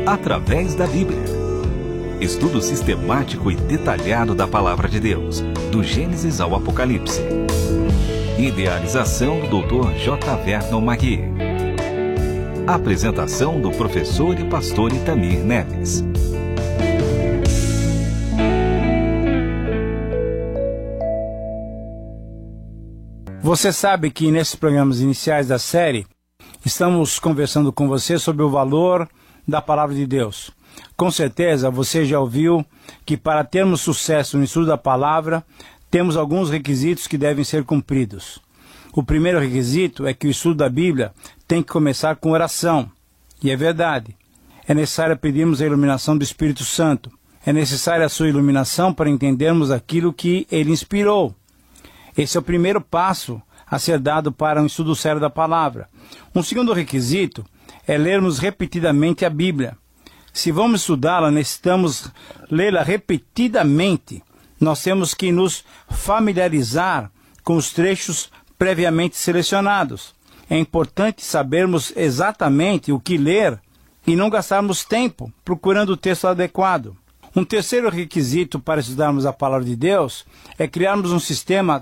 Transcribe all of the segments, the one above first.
através da Bíblia. Estudo sistemático e detalhado da Palavra de Deus, do Gênesis ao Apocalipse. Idealização do Dr. J. Vernon Magui. Apresentação do professor e pastor Itamir Neves. Você sabe que nesses programas iniciais da série, estamos conversando com você sobre o valor da Palavra de Deus. Com certeza você já ouviu que para termos sucesso no estudo da Palavra, temos alguns requisitos que devem ser cumpridos. O primeiro requisito é que o estudo da Bíblia tem que começar com oração. E é verdade. É necessário pedirmos a iluminação do Espírito Santo. É necessária a sua iluminação para entendermos aquilo que ele inspirou. Esse é o primeiro passo a ser dado para um estudo sério da Palavra. Um segundo requisito é lermos repetidamente a Bíblia. Se vamos estudá-la, necessitamos lê-la repetidamente. Nós temos que nos familiarizar com os trechos previamente selecionados. É importante sabermos exatamente o que ler e não gastarmos tempo procurando o texto adequado. Um terceiro requisito para estudarmos a Palavra de Deus é criarmos um sistema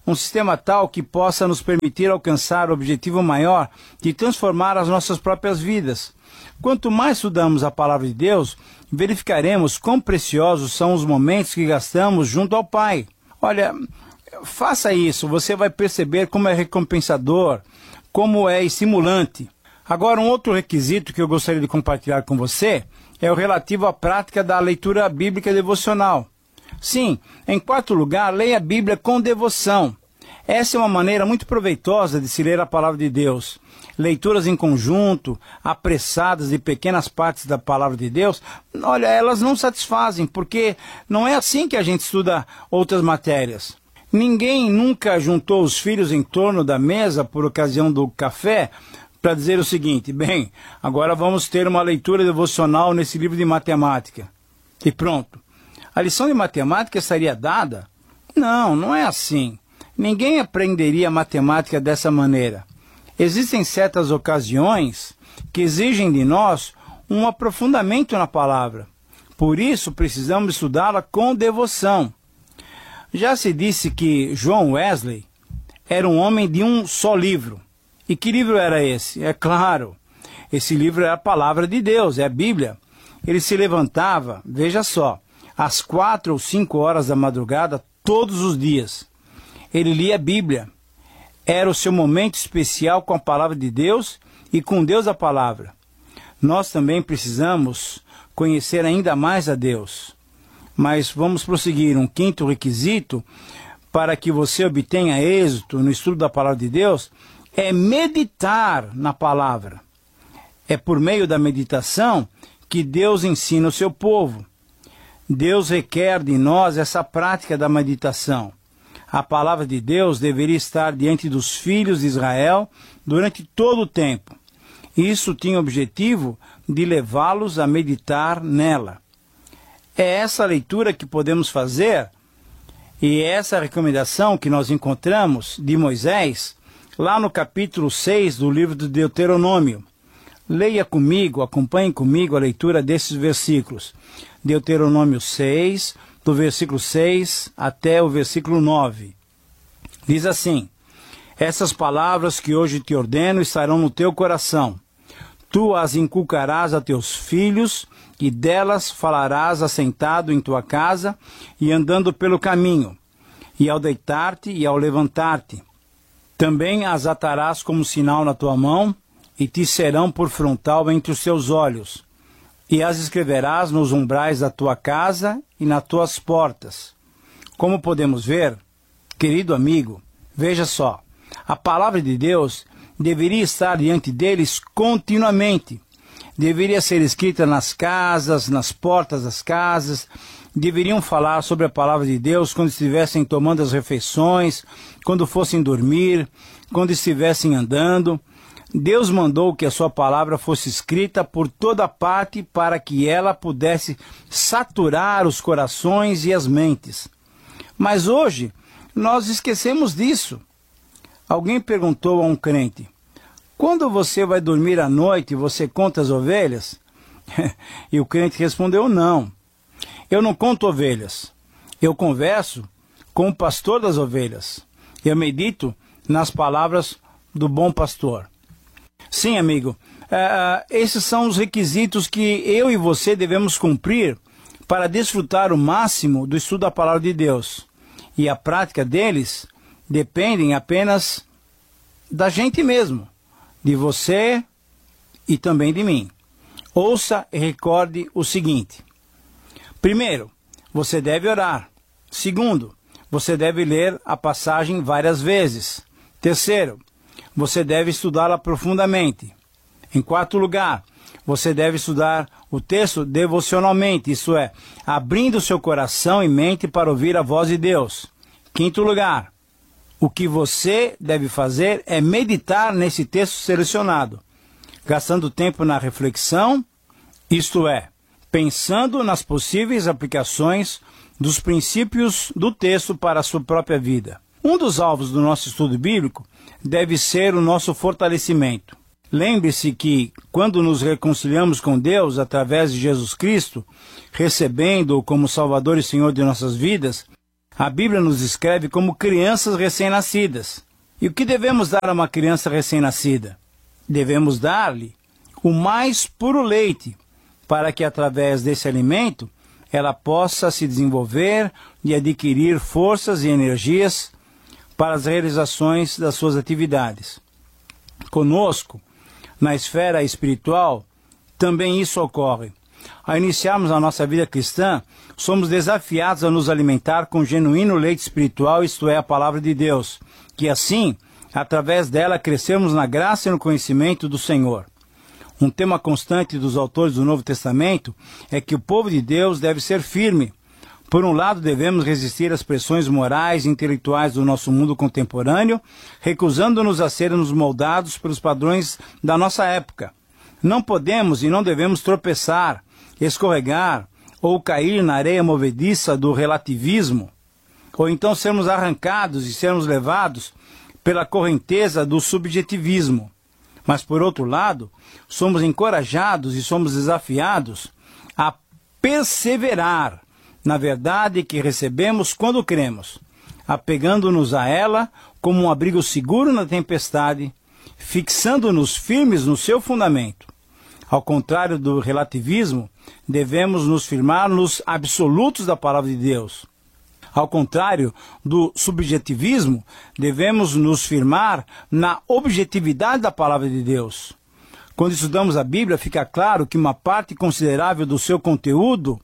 tal que possa nos permitir alcançar o objetivo maior de transformar as nossas próprias vidas. Quanto mais estudamos a Palavra de Deus, verificaremos quão preciosos são os momentos que gastamos junto ao Pai. Olha, faça isso, você vai perceber como é recompensador, como é estimulante. Agora, um outro requisito que eu gostaria de compartilhar com você é o relativo à prática da leitura bíblica devocional. Sim, em quarto lugar, leia a Bíblia com devoção. Essa é uma maneira muito proveitosa de se ler a Palavra de Deus. Leituras em conjunto, apressadas de pequenas partes da Palavra de Deus, olha, elas não satisfazem, porque não é assim que a gente estuda outras matérias. Ninguém nunca juntou os filhos em torno da mesa por ocasião do café para dizer o seguinte: bem, agora vamos ter uma leitura devocional nesse livro de matemática. E pronto. A lição de matemática estaria dada? Não, não é assim. Ninguém aprenderia matemática dessa maneira. Existem certas ocasiões que exigem de nós um aprofundamento na palavra. Por isso, precisamos estudá-la com devoção. Já se disse que John Wesley era um homem de um só livro. E que livro era esse? É claro, esse livro é a Palavra de Deus, é a Bíblia. Ele se levantava, veja só, às 4 ou 5 horas da madrugada, todos os dias. Ele lia a Bíblia. Era o seu momento especial com a Palavra de Deus e com Deus a Palavra. Nós também precisamos conhecer ainda mais a Deus. Mas vamos prosseguir. Um quinto requisito para que você obtenha êxito no estudo da Palavra de Deus é meditar na Palavra. É por meio da meditação que Deus ensina o seu povo. Deus requer de nós essa prática da meditação. A Palavra de Deus deveria estar diante dos filhos de Israel durante todo o tempo. Isso tinha o objetivo de levá-los a meditar nela. É essa leitura que podemos fazer e é essa recomendação que nós encontramos de Moisés lá no capítulo 6 do livro de Deuteronômio. Leia comigo, acompanhe comigo a leitura desses versículos. Deuteronômio 6, do versículo 6 até o versículo 9. Diz assim: essas palavras que hoje te ordeno estarão no teu coração. Tu as inculcarás a teus filhos, e delas falarás assentado em tua casa e andando pelo caminho, e ao deitar-te e ao levantar-te. Também as atarás como sinal na tua mão, e te serão por frontal entre os teus olhos. E as escreverás nos umbrais da tua casa e nas tuas portas. Como podemos ver, querido amigo, veja só, a Palavra de Deus deveria estar diante deles continuamente. Deveria ser escrita nas casas, nas portas das casas. Deveriam falar sobre a Palavra de Deus quando estivessem tomando as refeições, quando fossem dormir, quando estivessem andando. Deus mandou que a sua palavra fosse escrita por toda parte para que ela pudesse saturar os corações e as mentes. Mas hoje, nós esquecemos disso. Alguém perguntou a um crente: quando você vai dormir à noite, você conta as ovelhas? E o crente respondeu: não, eu não conto ovelhas, eu converso com o pastor das ovelhas, eu medito nas palavras do bom pastor. Sim, amigo, esses são os requisitos que eu e você devemos cumprir para desfrutar o máximo do estudo da palavra de Deus. E a prática deles dependem apenas da gente mesmo, de você e também de mim. Ouça e recorde o seguinte: primeiro, você deve orar. Segundo, você deve ler a passagem várias vezes. Terceiro, você deve estudá-la profundamente. Em quarto lugar, você deve estudar o texto devocionalmente, isto é, abrindo seu coração e mente para ouvir a voz de Deus. Quinto lugar, o que você deve fazer é meditar nesse texto selecionado, gastando tempo na reflexão, isto é, pensando nas possíveis aplicações dos princípios do texto para a sua própria vida. Um dos alvos do nosso estudo bíblico deve ser o nosso fortalecimento. Lembre-se que, quando nos reconciliamos com Deus através de Jesus Cristo, recebendo-o como Salvador e Senhor de nossas vidas, a Bíblia nos descreve como crianças recém-nascidas. E o que devemos dar a uma criança recém-nascida? Devemos dar-lhe o mais puro leite, para que através desse alimento ela possa se desenvolver e adquirir forças e energias para as realizações das suas atividades. Conosco, na esfera espiritual, também isso ocorre. Ao iniciarmos a nossa vida cristã, somos desafiados a nos alimentar com genuíno leite espiritual, isto é, a palavra de Deus, que assim, através dela, crescemos na graça e no conhecimento do Senhor. Um tema constante dos autores do Novo Testamento é que o povo de Deus deve ser firme. Por um lado, devemos resistir às pressões morais e intelectuais do nosso mundo contemporâneo, recusando-nos a sermos moldados pelos padrões da nossa época. Não podemos e não devemos tropeçar, escorregar ou cair na areia movediça do relativismo, ou então sermos arrancados e sermos levados pela correnteza do subjetivismo. Mas, por outro lado, somos encorajados e somos desafiados a perseverar na verdade que recebemos quando cremos, apegando-nos a ela como um abrigo seguro na tempestade, fixando-nos firmes no seu fundamento. Ao contrário do relativismo, devemos nos firmar nos absolutos da palavra de Deus. Ao contrário do subjetivismo, devemos nos firmar na objetividade da palavra de Deus. Quando estudamos a Bíblia, fica claro que uma parte considerável do seu conteúdo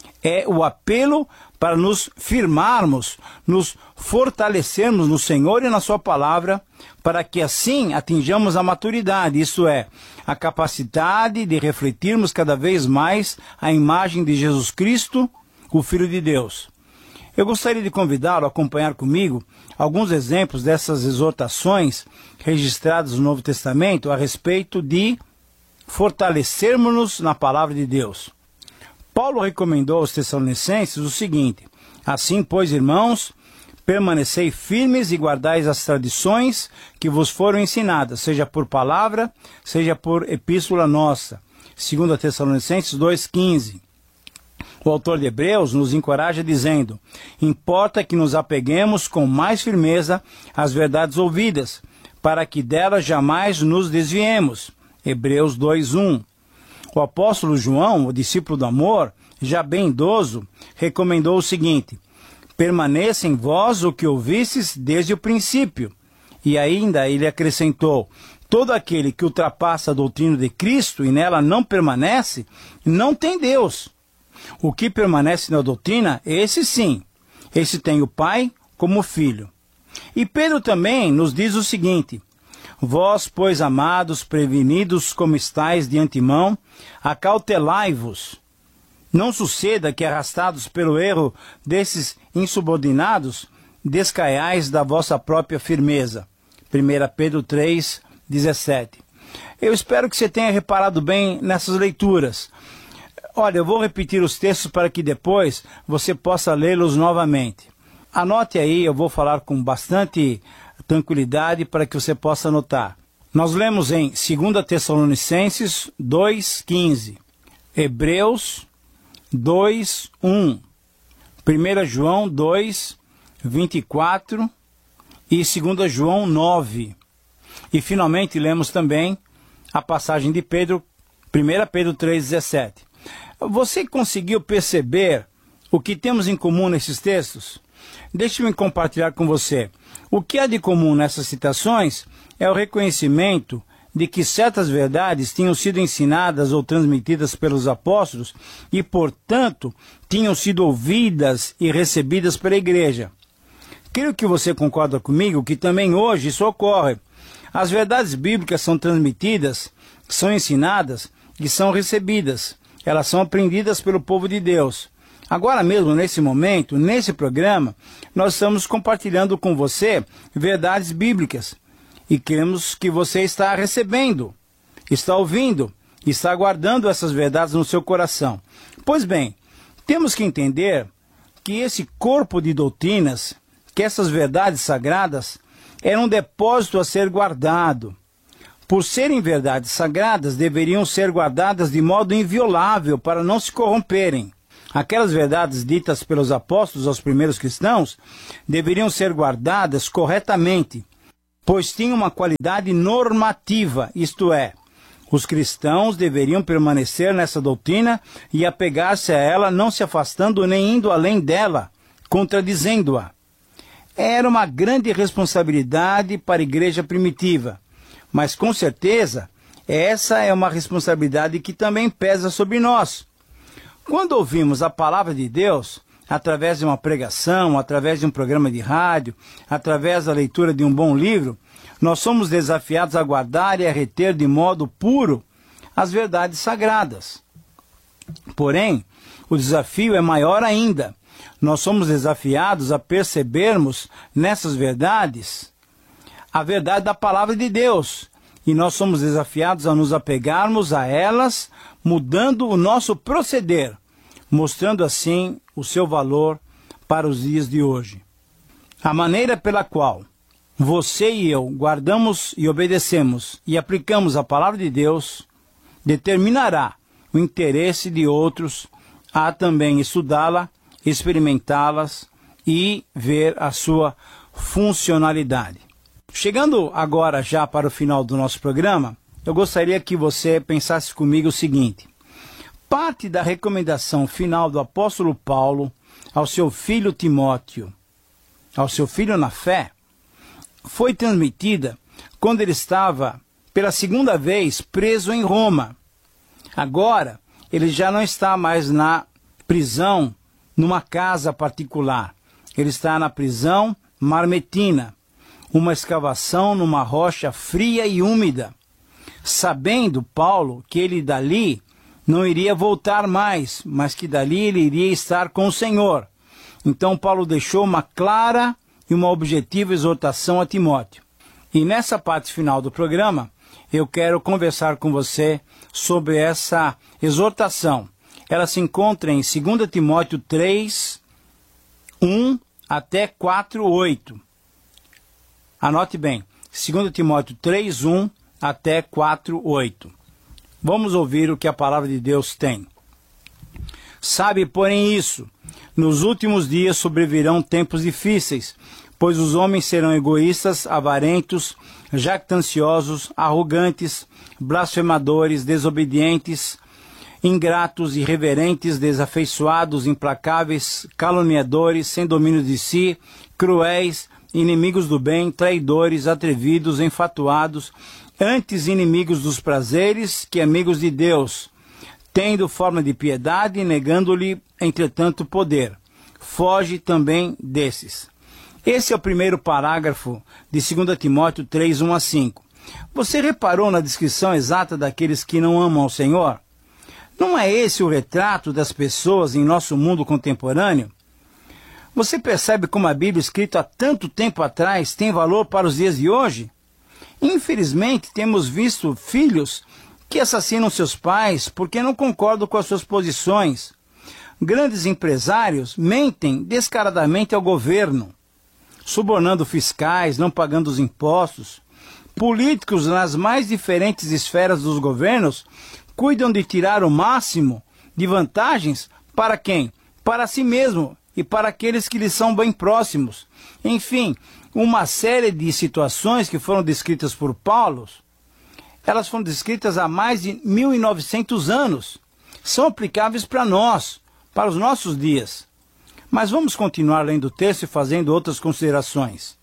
é o apelo para nos firmarmos, nos fortalecermos no Senhor e na sua palavra, para que assim atinjamos a maturidade, isto é, a capacidade de refletirmos cada vez mais a imagem de Jesus Cristo, o Filho de Deus. Eu gostaria de convidá-lo a acompanhar comigo alguns exemplos dessas exortações registradas no Novo Testamento a respeito de fortalecermos-nos na palavra de Deus. Paulo recomendou aos Tessalonicenses o seguinte: assim, pois, irmãos, permanecei firmes e guardais as tradições que vos foram ensinadas, seja por palavra, seja por epístola nossa. 2 Tessalonicenses 2,15. O autor de Hebreus nos encoraja dizendo: importa que nos apeguemos com mais firmeza às verdades ouvidas, para que delas jamais nos desviemos. Hebreus 2,1. O apóstolo João, o discípulo do amor, já bem idoso, recomendou o seguinte: permaneça em vós o que ouvistes desde o princípio. E ainda ele acrescentou: todo aquele que ultrapassa a doutrina de Cristo e nela não permanece, não tem Deus. O que permanece na doutrina, esse sim, esse tem o Pai como Filho. E Pedro também nos diz o seguinte: vós, pois, amados, prevenidos como estáis de antemão, acautelai-vos. Não suceda que, arrastados pelo erro desses insubordinados, descaiais da vossa própria firmeza. 1 Pedro 3,17. Eu espero que você tenha reparado bem nessas leituras. Olha, eu vou repetir os textos para que depois você possa lê-los novamente. Anote aí, eu vou falar com bastante tranquilidade para que você possa anotar. Nós lemos em 2 Tessalonicenses 2,15: Hebreus 2, 1, 1 João 2, 24 e 2 João 9. E finalmente lemos também a passagem de Pedro, 1 Pedro 3, 17. Você conseguiu perceber o que temos em comum nesses textos? Deixe-me compartilhar com você. O que há de comum nessas citações é o reconhecimento de que certas verdades tinham sido ensinadas ou transmitidas pelos apóstolos e, portanto, tinham sido ouvidas e recebidas pela igreja. Creio que você concorda comigo que também hoje isso ocorre. As verdades bíblicas são transmitidas, são ensinadas e são recebidas. Elas são aprendidas pelo povo de Deus. Agora mesmo, nesse momento, nesse programa, nós estamos compartilhando com você verdades bíblicas. E queremos que você está recebendo, está ouvindo, está guardando essas verdades no seu coração. Pois bem, temos que entender que esse corpo de doutrinas, que essas verdades sagradas, era um depósito a ser guardado. Por serem verdades sagradas, deveriam ser guardadas de modo inviolável para não se corromperem. Aquelas verdades ditas pelos apóstolos aos primeiros cristãos deveriam ser guardadas corretamente, pois tinham uma qualidade normativa, isto é, os cristãos deveriam permanecer nessa doutrina e apegar-se a ela, não se afastando nem indo além dela, contradizendo-a. Era uma grande responsabilidade para a igreja primitiva, mas com certeza essa é uma responsabilidade que também pesa sobre nós. Quando ouvimos a palavra de Deus, através de uma pregação, através de um programa de rádio, através da leitura de um bom livro, nós somos desafiados a guardar e a reter de modo puro as verdades sagradas. Porém, o desafio é maior ainda. Nós somos desafiados a percebermos nessas verdades a verdade da palavra de Deus. E nós somos desafiados a nos apegarmos a elas, mudando o nosso proceder, mostrando assim o seu valor para os dias de hoje. A maneira pela qual você e eu guardamos e obedecemos e aplicamos a palavra de Deus determinará o interesse de outros a também estudá-la, experimentá-las e ver a sua funcionalidade. Chegando agora já para o final do nosso programa, eu gostaria que você pensasse comigo o seguinte: parte da recomendação final do apóstolo Paulo ao seu filho Timóteo, ao seu filho na fé, foi transmitida quando ele estava pela segunda vez preso em Roma. Agora, ele já não está mais na prisão, numa casa particular. Ele está na prisão marmetina, uma escavação numa rocha fria e úmida, sabendo Paulo que ele dali não iria voltar mais, mas que dali ele iria estar com o Senhor. Então Paulo deixou uma clara e uma objetiva exortação a Timóteo. E nessa parte final do programa, eu quero conversar com você sobre essa exortação. Ela se encontra em 2 Timóteo 3, 1 até 4, 8. Anote bem, 2 Timóteo 3, 1 até 4, 8. Vamos ouvir o que a palavra de Deus tem. Sabe, porém, isso, nos últimos dias sobrevirão tempos difíceis, pois os homens serão egoístas, avarentos, jactanciosos, arrogantes, blasfemadores, desobedientes, ingratos, irreverentes, desafeiçoados, implacáveis, caluniadores, sem domínio de si, cruéis, inimigos do bem, traidores, atrevidos, enfatuados, antes inimigos dos prazeres que amigos de Deus, tendo forma de piedade, negando-lhe, entretanto, poder. Foge também desses. Esse é o primeiro parágrafo de 2 Timóteo 3, 1 a 5. Você reparou na descrição exata daqueles que não amam ao Senhor? Não é esse o retrato das pessoas em nosso mundo contemporâneo? Você percebe como a Bíblia, escrita há tanto tempo atrás, tem valor para os dias de hoje? Infelizmente, temos visto filhos que assassinam seus pais porque não concordam com as suas posições. Grandes empresários mentem descaradamente ao governo, subornando fiscais, não pagando os impostos. Políticos nas mais diferentes esferas dos governos cuidam de tirar o máximo de vantagens para quem? Para si mesmo e para aqueles que lhes são bem próximos. Enfim, uma série de situações que foram descritas por Paulo, elas foram descritas há mais de 1900 anos. São aplicáveis para nós, para os nossos dias. Mas vamos continuar lendo o texto e fazendo outras considerações.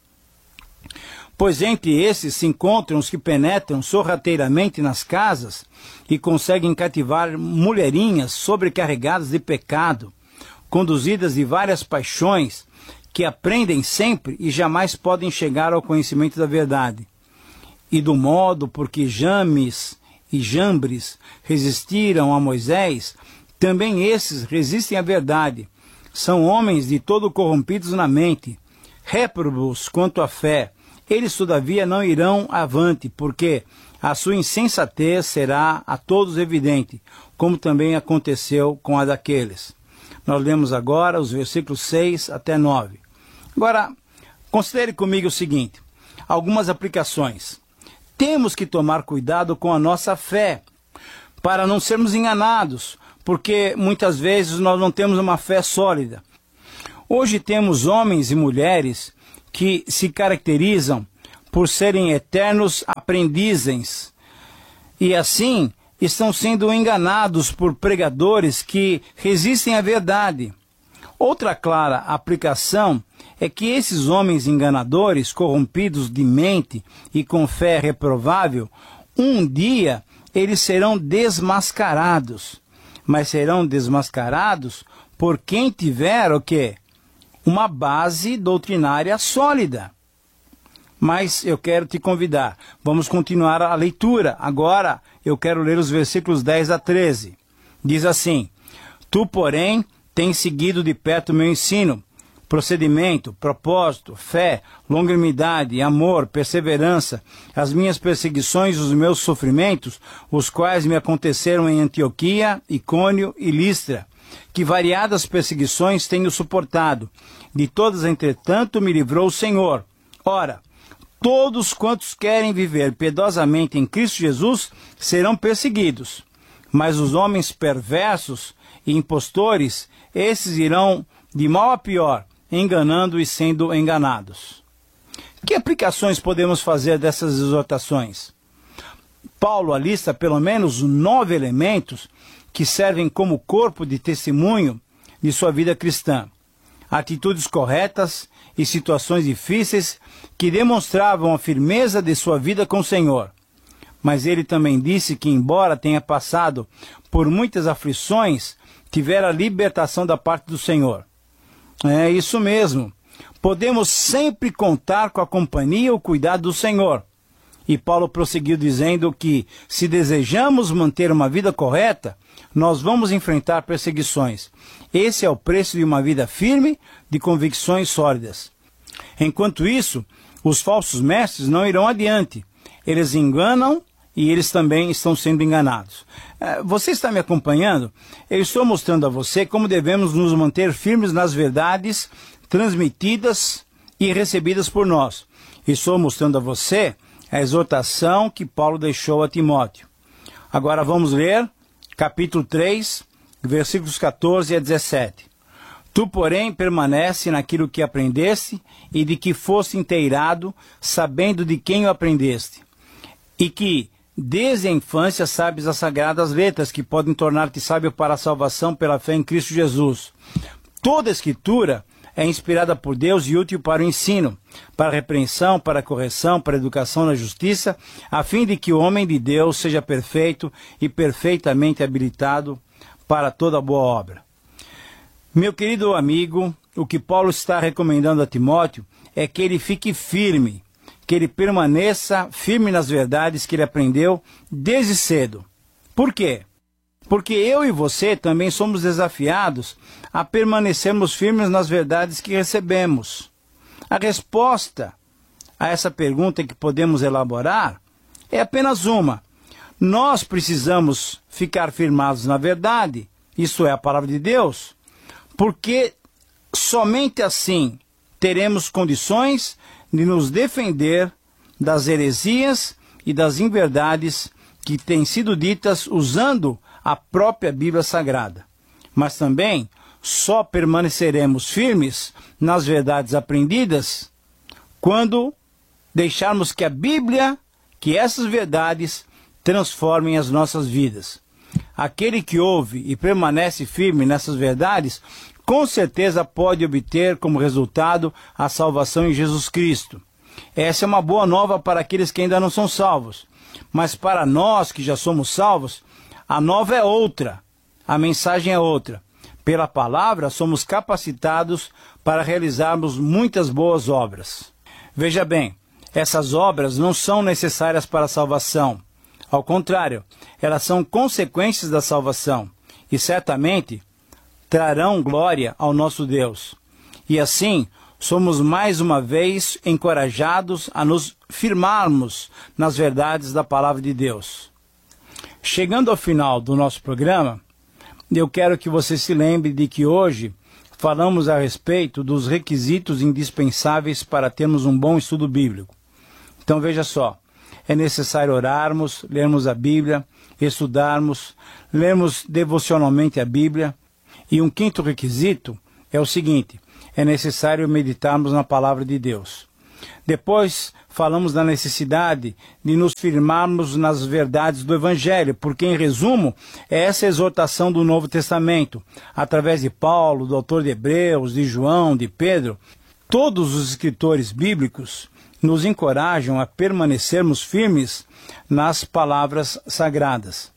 Pois entre esses se encontram os que penetram sorrateiramente nas casas e conseguem cativar mulherinhas sobrecarregadas de pecado, conduzidas de várias paixões, que aprendem sempre e jamais podem chegar ao conhecimento da verdade. E do modo por que James e Jambres resistiram a Moisés, também esses resistem à verdade. São homens de todo corrompidos na mente, réprobos quanto à fé. Eles, todavia, não irão avante, porque a sua insensatez será a todos evidente, como também aconteceu com a daqueles. Nós lemos agora os versículos 6 até 9. Agora, considere comigo o seguinte, algumas aplicações. Temos que tomar cuidado com a nossa fé, para não sermos enganados, porque muitas vezes nós não temos uma fé sólida. Hoje temos homens e mulheres que se caracterizam por serem eternos aprendizes e assim estão sendo enganados por pregadores que resistem à verdade. Outra clara aplicação é que esses homens enganadores, corrompidos de mente e com fé reprovável, um dia eles serão desmascarados. Mas serão desmascarados por quem tiver o quê? Uma base doutrinária sólida. Mas eu quero te convidar. Vamos continuar a leitura. Agora eu quero ler os versículos 10 a 13. Diz assim: Tu, porém, tens seguido de perto o meu ensino, procedimento, propósito, fé, longanimidade, amor, perseverança, as minhas perseguições e os meus sofrimentos, os quais me aconteceram em Antioquia, Icônio e Listra, que variadas perseguições tenho suportado. De todas, entretanto, me livrou o Senhor. Ora, todos quantos querem viver piedosamente em Cristo Jesus serão perseguidos, mas os homens perversos e impostores, esses irão de mal a pior, enganando e sendo enganados. Que aplicações podemos fazer dessas exortações? Paulo alista pelo menos 9 elementos que servem como corpo de testemunho de sua vida cristã. Atitudes corretas e situações difíceis que demonstravam a firmeza de sua vida com o Senhor. Mas ele também disse que, embora tenha passado por muitas aflições, tivera libertação da parte do Senhor. É isso mesmo. Podemos sempre contar com a companhia e o cuidado do Senhor. E Paulo prosseguiu dizendo que, se desejamos manter uma vida correta, nós vamos enfrentar perseguições. Esse é o preço de uma vida firme, de convicções sólidas. Enquanto isso, os falsos mestres não irão adiante. Eles enganam e eles também estão sendo enganados. Você está me acompanhando? Eu estou mostrando a você como devemos nos manter firmes nas verdades transmitidas e recebidas por nós. Estou mostrando a você a exortação que Paulo deixou a Timóteo. Agora vamos ler capítulo 3, versículos 14 a 17. Tu, porém, permanece naquilo que aprendeste e de que foste inteirado, sabendo de quem o aprendeste, e que desde a infância sabes as sagradas letras que podem tornar-te sábio para a salvação pela fé em Cristo Jesus. Toda a Escritura é inspirada por Deus e útil para o ensino, para a repreensão, para a correção, para a educação na justiça, a fim de que o homem de Deus seja perfeito e perfeitamente habilitado para toda boa obra. Meu querido amigo, o que Paulo está recomendando a Timóteo é que ele fique firme, que ele permaneça firme nas verdades que ele aprendeu desde cedo. Por quê? Porque eu e você também somos desafiados a permanecermos firmes nas verdades que recebemos. A resposta a essa pergunta que podemos elaborar é apenas uma. Nós precisamos ficar firmados na verdade, isso é a palavra de Deus, porque somente assim teremos condições de nos defender das heresias e das inverdades que têm sido ditas usando a própria Bíblia Sagrada. Mas também só permaneceremos firmes nas verdades aprendidas quando deixarmos que a Bíblia, que essas verdades transformem as nossas vidas. Aquele que ouve e permanece firme nessas verdades, com certeza pode obter como resultado a salvação em Jesus Cristo. Essa é uma boa nova para aqueles que ainda não são salvos. Mas para nós que já somos salvos, a nova é outra, a mensagem é outra. Pela palavra, somos capacitados para realizarmos muitas boas obras. Veja bem, essas obras não são necessárias para a salvação. Ao contrário, elas são consequências da salvação e certamente trarão glória ao nosso Deus. E assim, somos mais uma vez encorajados a nos firmarmos nas verdades da palavra de Deus. Chegando ao final do nosso programa, eu quero que você se lembre de que hoje falamos a respeito dos requisitos indispensáveis para termos um bom estudo bíblico. Então veja só, é necessário orarmos, lermos a Bíblia, estudarmos, lermos devocionalmente a Bíblia. E um quinto requisito é o seguinte, é necessário meditarmos na palavra de Deus. Depois falamos da necessidade de nos firmarmos nas verdades do Evangelho, porque em resumo é essa exortação do Novo Testamento, através de Paulo, do autor de Hebreus, de João, de Pedro. Todos os escritores bíblicos nos encorajam a permanecermos firmes nas palavras sagradas.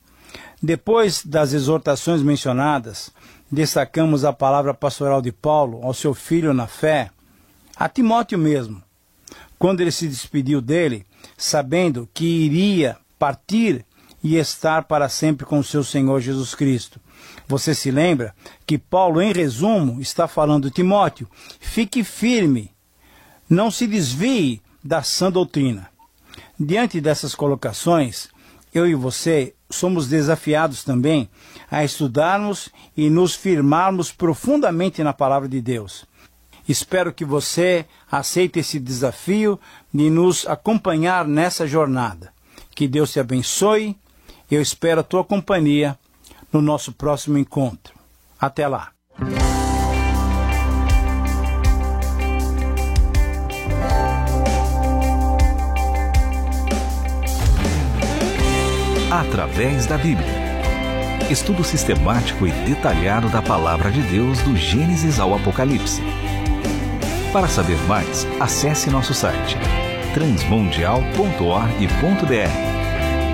Depois das exortações mencionadas, destacamos a palavra pastoral de Paulo ao seu filho na fé, a Timóteo mesmo, quando ele se despediu dele, sabendo que iria partir e estar para sempre com o seu Senhor Jesus Cristo. Você se lembra que Paulo, em resumo, está falando: Timóteo, fique firme, não se desvie da sã doutrina. Diante dessas colocações, eu e você somos desafiados também a estudarmos e nos firmarmos profundamente na palavra de Deus. Espero que você aceite esse desafio de nos acompanhar nessa jornada. Que Deus te abençoe. Eu espero a tua companhia no nosso próximo encontro. Até lá. Através da Bíblia. Estudo sistemático e detalhado da Palavra de Deus do Gênesis ao Apocalipse. Para saber mais, acesse nosso site transmundial.org.br.